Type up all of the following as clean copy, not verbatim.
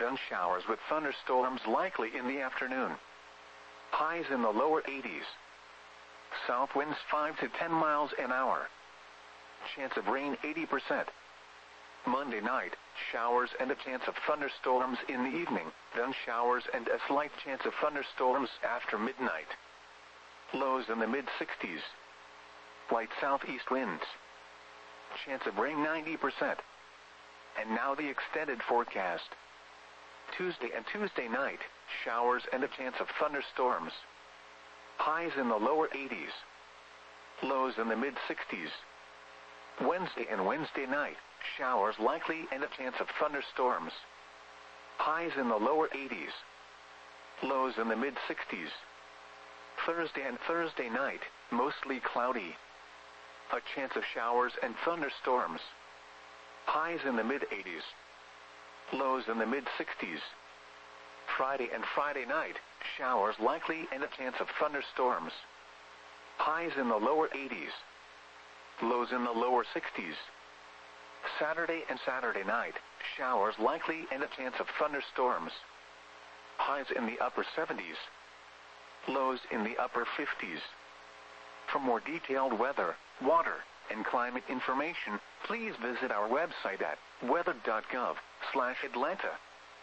then showers with thunderstorms likely in the afternoon. Highs in the lower 80s. South winds 5 to 10 miles an hour. Chance of rain 80%. Monday night, showers and a chance of thunderstorms in the evening, then showers and a slight chance of thunderstorms after midnight. Lows in the mid-60s. Light southeast winds. Chance of rain 90%. And now the extended forecast. Tuesday and Tuesday night, showers and a chance of thunderstorms. Highs in the lower 80s. Lows in the mid-60s. Wednesday and Wednesday night, showers likely and a chance of thunderstorms. Highs in the lower 80s. Lows in the mid-60s. Thursday and Thursday night, mostly cloudy. A chance of showers and thunderstorms. Highs in the mid-80s. Lows in the mid-60s. Friday and Friday night, showers likely and a chance of thunderstorms. Highs in the lower 80s. Lows in the lower 60s. Saturday and Saturday night, showers likely and a chance of thunderstorms. Highs in the upper 70s. Lows in the upper 50s. For more detailed weather, water, and climate information, please visit our website at weather.gov/Atlanta.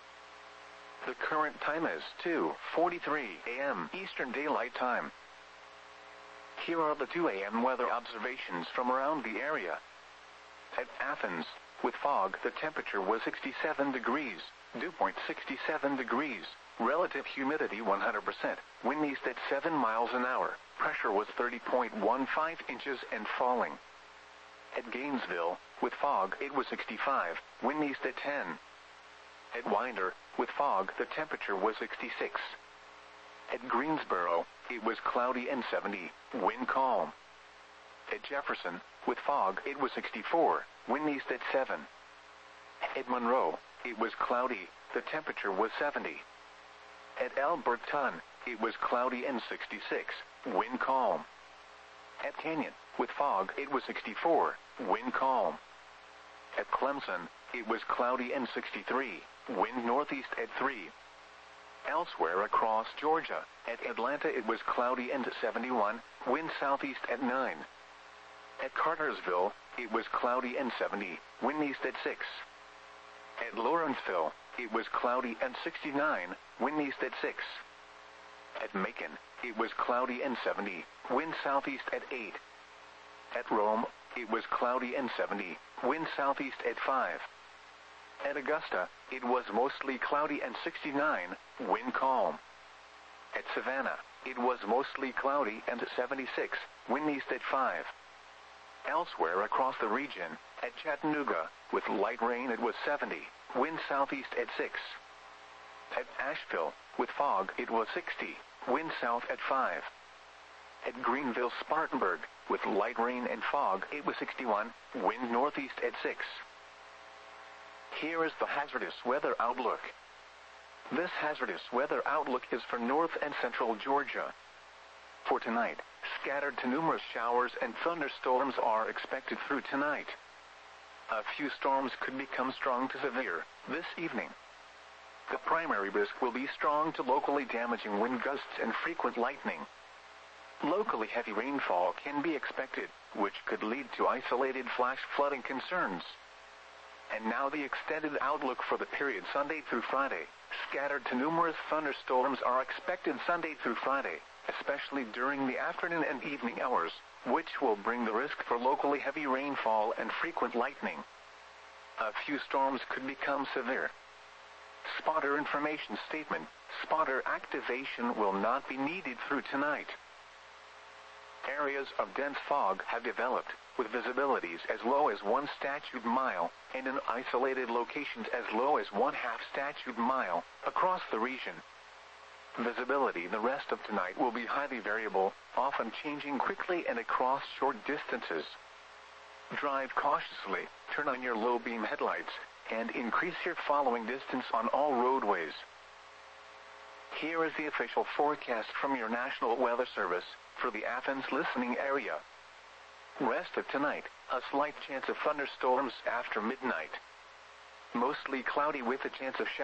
The current time is 2:43 a.m. Eastern Daylight Time. Here are the 2 a.m. weather observations from around the area. At Athens, with fog, the temperature was 67 degrees, dew point 67 degrees, relative humidity 100%, wind east at 7 miles an hour, pressure was 30.15 inches and falling. At Gainesville, with fog, it was 65, wind east at 10. At Winder, with fog, the temperature was 66. At Greensboro, it was cloudy and 70, wind calm. At Jefferson, with fog, it was 64, wind east at 7. At Monroe, it was cloudy, the temperature was 70. At Alberton, it was cloudy and 66, wind calm. At Canyon, with fog, it was 64, wind calm. At Clemson, it was cloudy and 63, wind northeast at 3. Elsewhere across Georgia, at Atlanta it was cloudy and 71, wind southeast at 9. At Cartersville, it was cloudy and 70, wind east at 6. At Lawrenceville, it was cloudy and 69, wind east at 6. At Macon, it was cloudy and 70, wind southeast at 8. At Rome, it was cloudy and 70, wind southeast at 5. At Augusta, it was mostly cloudy and 69, wind calm. At Savannah, it was mostly cloudy and 76, wind east at 5. Elsewhere across the region, at Chattanooga, with light rain it was 70, wind southeast at 6. At Asheville, with fog it was 60, wind south at 5. At Greenville-Spartanburg, with light rain and fog it was 61, wind northeast at 6. Here is the hazardous weather outlook. This hazardous weather outlook is for north and central Georgia. For tonight, scattered to numerous showers and thunderstorms are expected through tonight. A few storms could become strong to severe this evening. The primary risk will be strong to locally damaging wind gusts and frequent lightning. Locally heavy rainfall can be expected, which could lead to isolated flash flooding concerns. And now the extended outlook for the period Sunday through Friday. Scattered to numerous thunderstorms are expected Sunday through Friday, especially during the afternoon and evening hours, which will bring the risk for locally heavy rainfall and frequent lightning. A few storms could become severe. Spotter information statement: spotter activation will not be needed through tonight. Areas of dense fog have developed, with visibilities as low as 1 statute mile, and in isolated locations as low as 1/2 statute mile, across the region. Visibility the rest of tonight will be highly variable, often changing quickly and across short distances. Drive cautiously, turn on your low-beam headlights, and increase your following distance on all roadways. Here is the official forecast from your National Weather Service for the Athens listening area. Rest of tonight, a slight chance of thunderstorms after midnight. Mostly cloudy with a chance of showers.